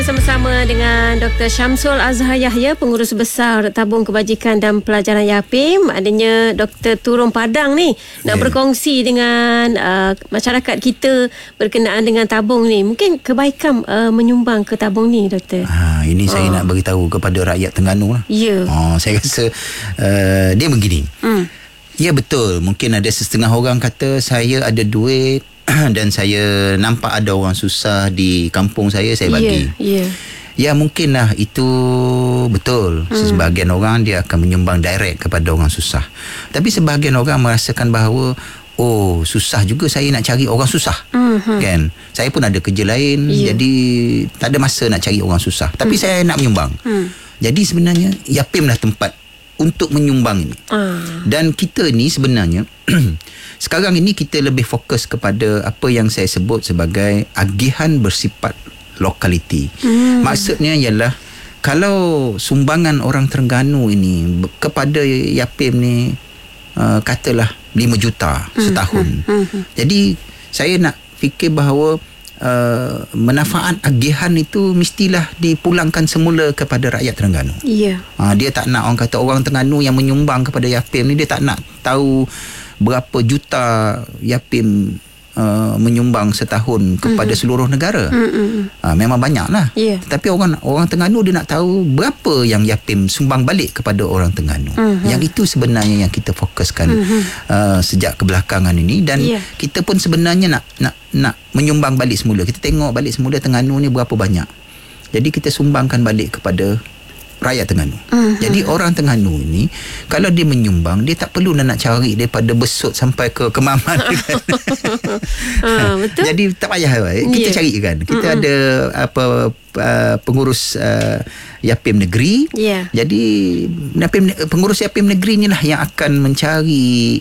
bersama-sama dengan Dr. Syamsul Azhar Yahya, Pengurus Besar Tabung Kebajikan dan Pelajaran Yapim. Adanya Dr. turun padang ni nak berkongsi dengan masyarakat kita berkenaan dengan tabung ni. Mungkin kebaikan menyumbang ke tabung ni, Doktor. Ini saya nak beritahu kepada rakyat Terengganu lah. Ya. Saya rasa dia begini. Ya, betul. Mungkin ada setengah orang kata saya ada duit dan saya nampak ada orang susah di kampung saya bagi. Ya, mungkinlah itu betul. Sebahagian orang dia akan menyumbang direct kepada orang susah. Tapi sebahagian orang merasakan bahawa susah juga saya nak cari orang susah. Kan? Saya pun ada kerja lain, jadi tak ada masa nak cari orang susah. Tapi saya nak menyumbang. Jadi sebenarnya Yapim lah tempat untuk menyumbang ini. Dan kita ni sebenarnya sekarang ini kita lebih fokus kepada apa yang saya sebut sebagai agihan bersifat lokaliti. Maksudnya ialah kalau sumbangan orang Terengganu ini kepada Yapim ni katalah 5 juta setahun. Jadi saya nak fikir bahawa manfaat agihan itu mestilah dipulangkan semula kepada rakyat Terengganu. Dia tak nak orang kata orang Terengganu yang menyumbang kepada Yapim ni, dia tak nak tahu berapa juta Yapim menyumbang setahun kepada seluruh negara. Memang banyaklah. Tetapi orang Terengganu dia nak tahu berapa yang Yapim sumbang balik kepada orang Terengganu. Yang itu sebenarnya yang kita fokuskan sejak kebelakangan ini, dan kita pun sebenarnya nak menyumbang balik semula. Kita tengok balik semula Terengganu ni berapa banyak. Jadi kita sumbangkan balik kepada rakyat Terengganu. Jadi orang Terengganu ini kalau dia menyumbang, dia tak perlu nak cari daripada Besut sampai ke Kemaman. Betul. Jadi tak payah kita cari kan. Kita ada pengurus Yapim Negeri. Jadi pengurus Yapim Negeri inilah yang akan mencari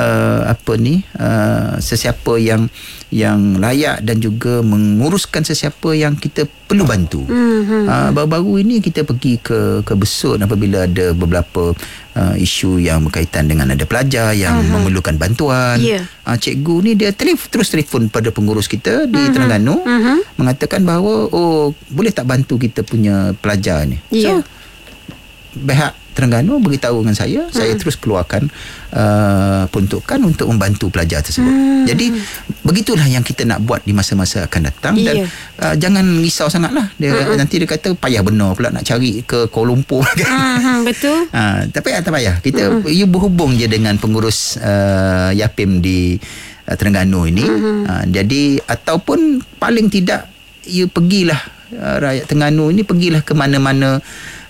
sesiapa yang layak dan juga menguruskan sesiapa yang kita perlu bantu. Baru-baru ini kita pergi ke Besut apabila ada beberapa isu yang berkaitan dengan ada pelajar yang memerlukan bantuan. Cikgu ni dia terus telefon pada pengurus kita di Terengganu mengatakan bahawa boleh tak bantu kita punya pelajar ni. So pihak Terengganu beritahu dengan saya terus keluarkan peruntukan untuk membantu pelajar tersebut. Jadi begitulah yang kita nak buat di masa-masa akan datang. Dan jangan risau sangatlah. Nanti dia kata payah benar pula nak cari ke Kuala Lumpur kan. Betul. Tak payah. Kita you berhubung je dengan pengurus Yapim di Terengganu ini. Jadi ataupun paling tidak you pergilah rakyat Terengganu ini pergilah ke mana-mana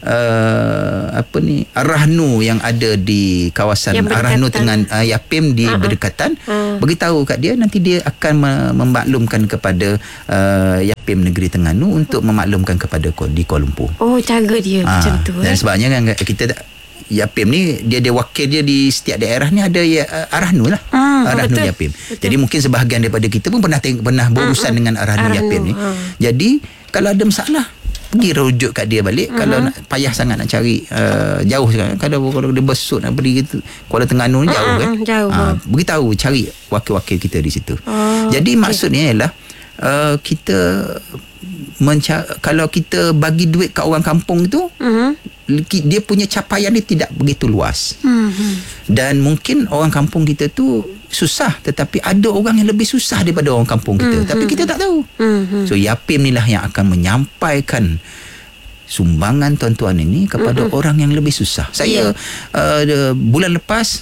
Arahnu yang ada di kawasan Arahnu dengan Yapim di berdekatan. Beritahu kat dia, nanti dia akan memaklumkan kepada Yapim Negeri Terengganu untuk memaklumkan kepada di Kuala Lumpur. Cara dia macam tu. Dan sebabnya kan kita Yapim ni dia wakil dia di setiap daerah ni ada Arahnu lah. Arahnu Yapim. Jadi mungkin sebahagian daripada kita pun pernah berurusan dengan Arahnu Yapim ni. Jadi kalau ada masalah pergi rujuk kat dia balik. Kalau nak payah sangat nak cari jauh sangat. Kalau dia Besut nak pergi gitu, Kuala Terengganu ni jauh kan. Beritahu cari wakil-wakil kita di situ. Jadi maksudnya ialah kita kalau kita bagi duit kat orang kampung tu, dia punya capaian dia tidak begitu luas. Dan mungkin orang kampung kita tu susah, tetapi ada orang yang lebih susah daripada orang kampung kita, tapi kita tak tahu. So Yapim ni lah yang akan menyampaikan sumbangan tuan-tuan ini kepada orang yang lebih susah. Saya bulan lepas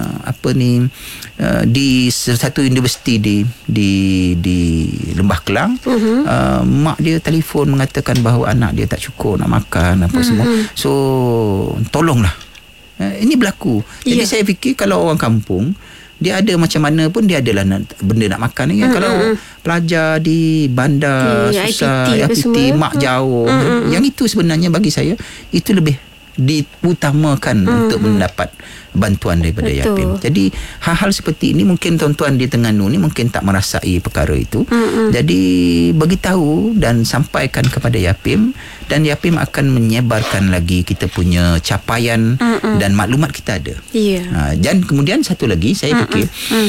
di satu universiti di Lembah Kelang, mak dia telefon mengatakan bahawa anak dia tak cukup nak makan semua. So tolonglah. Ini berlaku. Jadi saya fikir kalau orang kampung dia ada macam mana pun dia adalah benda nak makan kan. Kalau pelajar di bandar susah, IPT mak jauh, yang itu sebenarnya bagi saya itu lebih diutamakan untuk mendapat bantuan daripada Yapim. Jadi hal-hal seperti ini mungkin tuan-tuan di Terengganu ni mungkin tak merasai perkara itu. Jadi beritahu dan sampaikan kepada Yapim, dan Yapim akan menyebarkan lagi kita punya capaian dan maklumat kita ada. Dan kemudian satu lagi saya fikir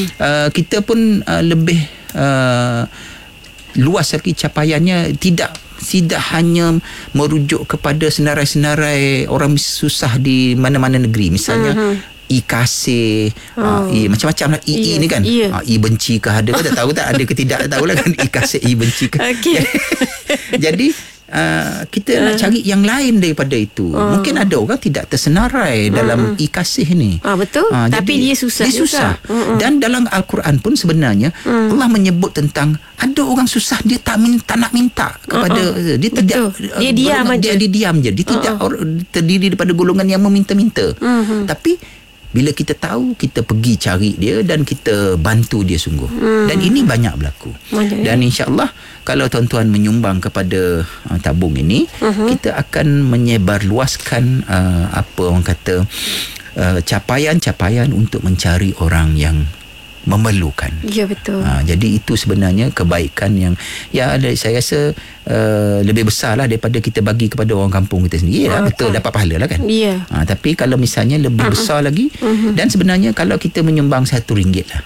kita pun lebih luas lagi capaiannya, tidak tidak hanya merujuk kepada senarai-senarai orang susah di mana-mana negeri. Misalnya I-Kasih, macam-macam lah. I ni kan. I benci ke ada ke tak tahu, tak ada ke tidak tahu lah kan. I-Kasih, I benci ke. Okay. Jadi kita nak cari yang lain daripada itu. Mungkin ada orang tidak tersenarai dalam I-Kasih ni. Betul. Tapi dia susah. Dia susah. Dan dalam Al-Quran pun sebenarnya Allah menyebut tentang ada orang susah, dia tak nak minta kepada dia tidak, dia diam aja. Dia diam je. Dia tidak terdiri daripada golongan yang meminta-minta. Tapi bila kita tahu, kita pergi cari dia dan kita bantu dia sungguh. Dan ini banyak berlaku. Dan insya-Allah kalau tuan-tuan menyumbang kepada tabung ini, kita akan menyebarluaskan apa orang kata capaian-capaian untuk mencari orang yang memerlukan. Ya, betul. Jadi itu sebenarnya kebaikan yang saya rasa lebih besar lah daripada kita bagi kepada orang kampung kita sendiri. Betul, dapat pahala lah kan. Tapi kalau misalnya lebih besar lagi, dan sebenarnya kalau kita menyumbang RM1 lah.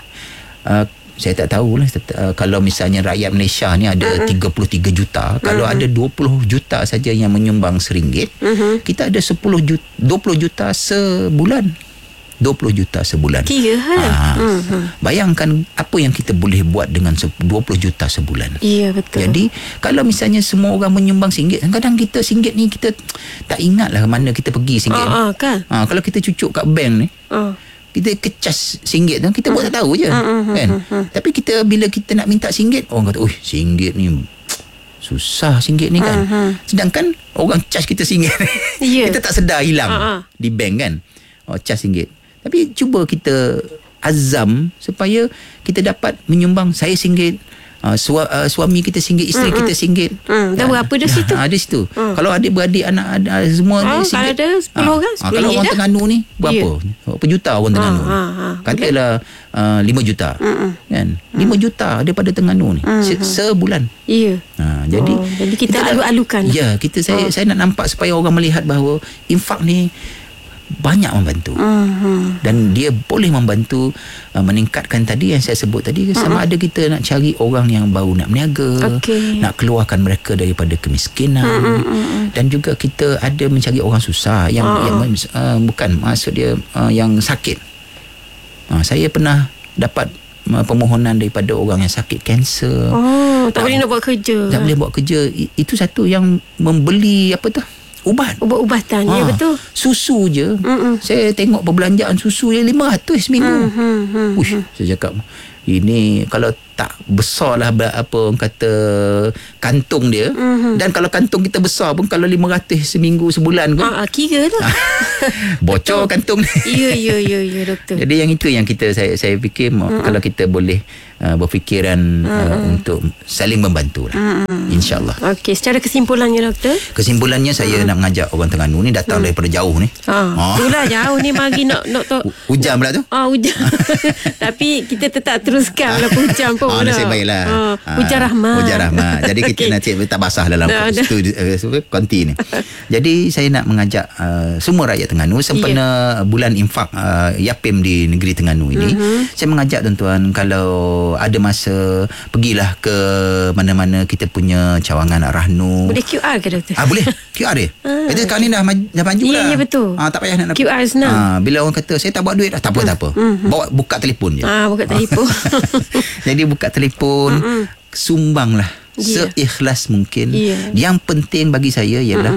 Saya tak tahulah kalau misalnya rakyat Malaysia ni ada 33 juta, kalau ada 20 juta saja yang menyumbang RM1, kita ada 20 juta sebulan. 20 juta sebulan. Kira bayangkan apa yang kita boleh buat dengan 20 juta sebulan. Ya, betul. Jadi kalau misalnya semua orang menyumbang RM1, kadang kita RM1 ni kita tak ingat lah mana kita pergi RM1 kan? Kalau kita cucuk kat bank ni, kita kecas RM1 tu, kita buat tak tahu je kan. Tapi kita bila kita nak minta RM1, orang kata, RM1 ni susah RM1 ni kan. Sedangkan orang charge kita RM1 kita tak sedar hilang di bank kan. Charge RM1. Tapi cuba kita azam supaya kita dapat menyumbang. Saya RM1, suami kita RM1, isteri kita RM1. Dah berapa dah situ? Ada situ. Kalau adik-beradik anak semua RM1. Kalau ada 10 orang, 10 kalau orang Terengganu ni berapa? Berapa juta orang Terengganu ni? Katalah 5 juta. Kan? 5 juta daripada Terengganu ni sebulan. Ya. Jadi kita alu-alukan. Ya, saya nak nampak supaya orang melihat bahawa infak ni banyak membantu. Dan dia boleh membantu meningkatkan tadi yang saya sebut tadi, sama ada kita nak cari orang yang baru nak berniaga, nak keluarkan mereka daripada kemiskinan, dan juga kita ada mencari orang susah yang bukan maksud dia yang sakit. Saya pernah dapat permohonan daripada orang yang sakit kanser. Tak boleh nak buat kerja. Tak boleh buat kerja. Itu satu yang membeli ubat-ubatan. Ya, betul. Susu je. Saya tengok perbelanjaan susu yang 500 seminggu. Saya cakap, ini kalau tak besar lah apa orang kata kantung dia, dan kalau kantung kita besar pun, kalau 500 seminggu sebulan pun kira lah bocor kantung. Ya doktor. Jadi yang itu yang saya fikir kalau kita boleh berfikiran untuk saling membantu lah. InsyaAllah. Okey, secara kesimpulannya doktor? Kesimpulannya saya nak mengajak orang Terengganu ni datang daripada jauh ni. Itulah jauh ni mari nak hujan pula tu. Hujan. Tapi kita tetap teruskan walaupun hujan pun. Nasib baiklah. Hujan rahmat. Hujan rahmat. Jadi kita nanti tak basah dalam konti ni. Jadi saya nak mengajak semua rakyat Terengganu sempena bulan infak Yapim di negeri Terengganu ini. Saya mengajak tuan-tuan, kalau ada masa, pergilah ke mana-mana kita punya cawangan Rahnu. Boleh QR ke doktor? Boleh. QR dia. Itu sekarang ni dah maju lah. Ya, betul. Tak payah nak QR senang. Bila orang kata saya tak buat duit, tak apa. Bawa buka telefon je. Buka telefon. Jadi buka telefon, sumbanglah seikhlas mungkin. Yang penting bagi saya ialah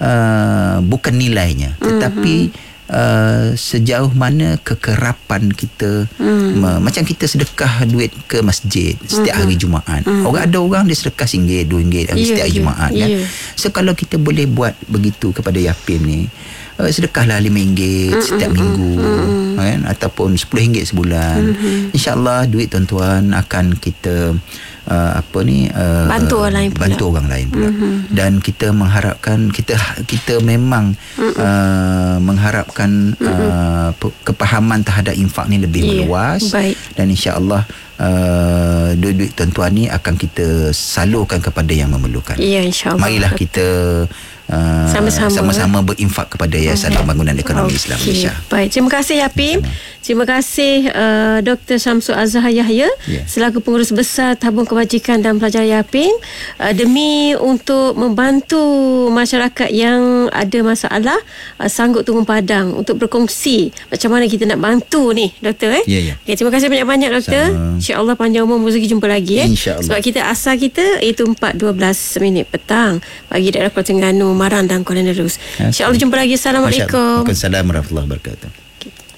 bukan nilainya, tetapi sejauh mana kekerapan kita. Macam kita sedekah duit ke masjid setiap hari Jumaat. Ada orang dia sedekah RM1, RM2 setiap hari Jumaat kan. So kalau kita boleh buat begitu kepada Yapim ni, sedekahlah RM5 setiap minggu kan, ataupun RM10 sebulan. InsyaAllah duit tuan-tuan akan kita bantu orang lain pula. Dan kita mengharapkan kita memang mengharapkan kepahaman terhadap infak ni lebih meluas. Dan insya-Allah duit-duit tuan-tuan ni akan kita salurkan kepada yang memerlukan. Ya, insya-Allah. Marilah kita sama-sama berinfak kepada Yayasan Pembangunan Ekonomi Islam Malaysia. Baik, terima kasih Yapim. Terima kasih Dr. Syamsul Azhar Yahya selaku pengurus besar Tabung Kebajikan dan Pelajaran Yapim, demi untuk membantu masyarakat yang ada masalah sanggup turun padang untuk berkongsi macam mana kita nak bantu ni, Doktor. Ya. Okay, terima kasih banyak-banyak Doktor. InsyaAllah panjang umur, rezeki jumpa lagi. InsyaAllah. Sebab kita asal kita itu 4.12 petang bagi daerah Pulau Terengganu, Marang dan Kuala Nerus. InsyaAllah jumpa lagi. Assalamualaikum. Waalaikumsalam warahmatullahi wabarakatuh.